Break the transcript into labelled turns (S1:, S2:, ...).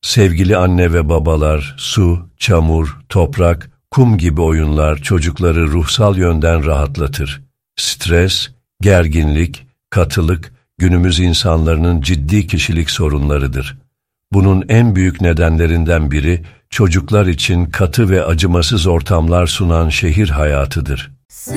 S1: Sevgili anne ve babalar, su, çamur, toprak, kum gibi oyunlar çocukları ruhsal yönden rahatlatır. Stres, gerginlik, katılık günümüz insanların ciddi kişilik sorunlarıdır. Bunun en büyük nedenlerinden biri çocuklar için katı ve acımasız ortamlar sunan şehir hayatıdır.